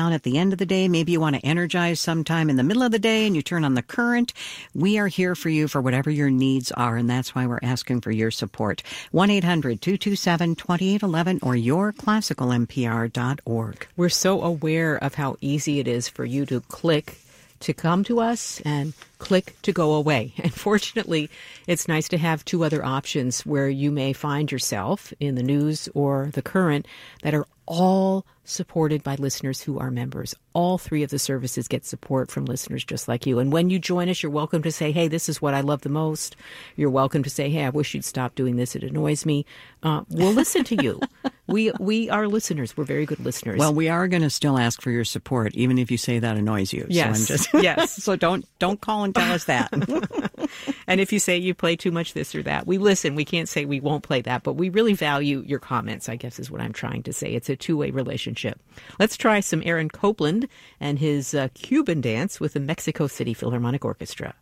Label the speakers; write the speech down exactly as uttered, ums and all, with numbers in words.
Speaker 1: down at the end of the day. Maybe you want to energize sometime in the middle of the day and you turn on the current. We are here for you for whatever your needs are, and that's why we're asking for your support. one eight hundred two two seven two eight one one or your classical m p r dot org.
Speaker 2: We're so aware of how easy it is for you to click to come to us and click to go away. And fortunately, it's nice to have two other options where you may find yourself in the news or the current that are all supported by listeners who are members. All three of the services get support from listeners just like you. And when you join us, you're welcome to say, hey, this is what I love the most. You're welcome to say, hey, I wish you'd stop doing this. It annoys me. Uh, we'll listen to you. We we are listeners. We're very good listeners.
Speaker 1: Well, we are going to still ask for your support, even if you say that annoys you.
Speaker 2: Yes.
Speaker 1: So I'm just,
Speaker 2: yes.
Speaker 1: So don't don't call and tell us that.
Speaker 2: And if you say you play too much this or that, we listen. We can't say we won't play that, but we really value your comments, I guess is what I'm trying to say. It's a two-way relationship. Let's try some Aaron Copland and his uh, Cuban dance with the Mexico City Philharmonic Orchestra.